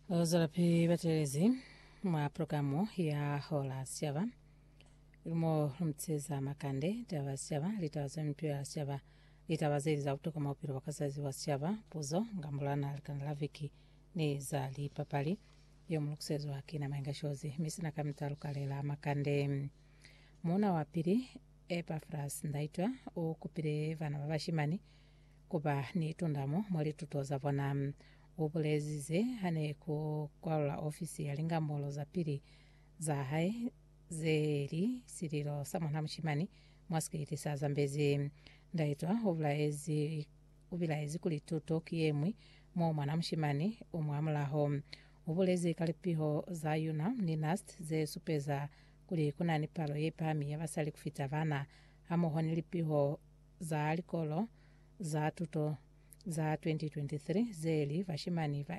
Zalapi baterezi mwa programu ya hola siava ilimo lumtseza makande tawa siava litawaza mpira siava litawaziriza kutoka maupiro wakazazi wa siava puzo ngambulana alikanlaviki ni zali papali yo mulukusezo akina maingashozi misina kamitalu kalela makande muna wa pili Epafras ndaitwa ukupire vana vavashimani kuba ni tundamo mwali tutoza vona ubulezize hane kukwalula ofisi ya lingambolo za pili za hai zeri siriro samwana mshimani mwasikiti sa zambezi ndaitwa ubilaezi kuli tutoki yemwi mo mwana mshimani umwamulaho ubulezi kalipiho za yuna ni nast ze supeza kuli kunani palo yepami yabasali kufita vana amoho nilipiho za alikolo za tuto za 2023 zeli vashimani va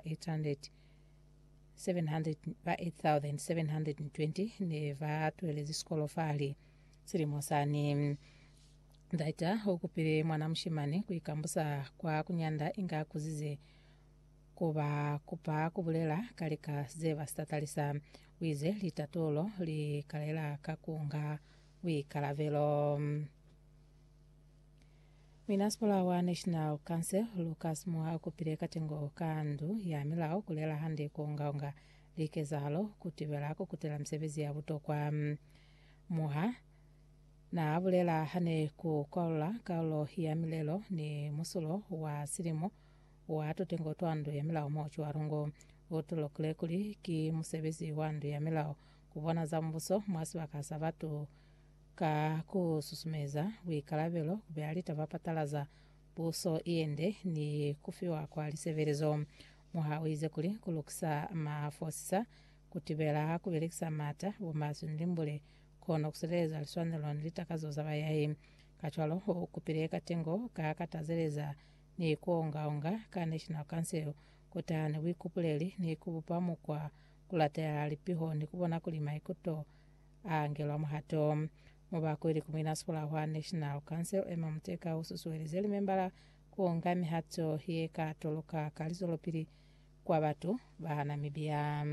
8720 ne va tuelezi skolo fali sirimosani ndaita ukupire mwana mshimani kuikambusa kwa kunyanda inga kuzize kuba kupa kubulela kalika zeva statalisa wize litatulo likalela kakunga wikalavelo. Minaspola wa National Council Lucas Moa kupire katengo kandu ya milao kulela hande kuungaunga likezalo kutibelako kutela msebezi ya buto kwa Moa na abulela hane kukola kaulo ya milelo ni musulo wa sirimo wa tutengo twandu ya milao mochu warungo utulo kulekuli ki musebezi wandu ya milao kubona za mbuso mwasi wakasabatu ka kususumeza wikalavelo kubealita vapatalaza buso iende ni kufiwa kwa liseverezo muhawize kuli kulukisa mafosisa kutibela kubelikisa mata umasu ndimbule kono kuseleza liswanelon litakazo za bayayi kachwalo kupireka tengo kakatazeleza ni kuongaonga ka National Council kutane wikupuleli ni kubupamu kwa kulatela lipiho ni kubona kulima ikuto angelo muhato mubakwiri kumina spola wa National Council ema muteka ususuelezeli membala kuonga mihato hieka toloka kalizolopiri kwa batu ba Namibia.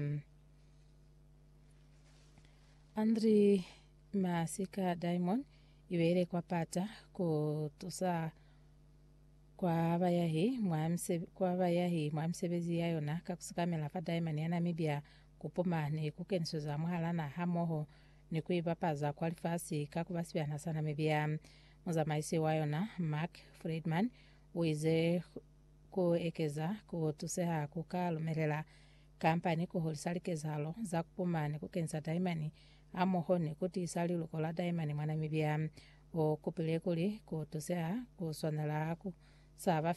Andri Masika Diamond iwele kwa pata kutusa kwa bayahi mwamsebezi yayona kakusikamela fa Diamond ya Namibia kupuma ni kukensoza muhalana hamoho ni kuipapaza kwalifasi kakubasibyana sana Namibia muzamaisi wayona Mark Friedman wize kuekeza kutuseha kukalumelela kampani kuholisalikeza za kupuma ni kukensa Diamond amoho ni kuti isali lukola Diamond mwa Namibia okupile kuli kutuseha kusonela ku saba